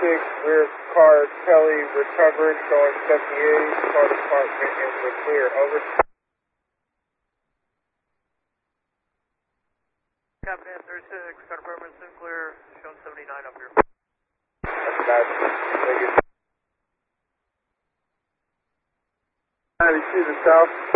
rear car Kelly recovered, showing 78, car department, and we're clear. Over. Captain 36, car department, clear, showing 79 up here. That's thank you. 92 to south.